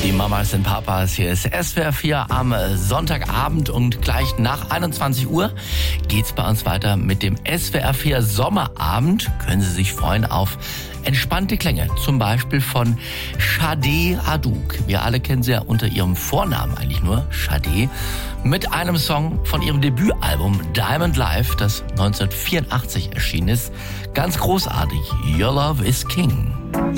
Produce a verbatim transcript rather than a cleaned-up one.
Die Mamas und Papas, hier ist S W R vier am Sonntagabend und gleich nach einundzwanzig Uhr geht's bei uns weiter mit dem S W R vier Sommerabend. Können Sie sich freuen auf entspannte Klänge, zum Beispiel von Sade Hadouk. Wir alle kennen sie ja unter ihrem Vornamen eigentlich nur, Sade, mit einem Song von ihrem Debütalbum Diamond Life, das neunzehnhundertvierundachtzig erschienen ist. Ganz großartig, Your Love is King.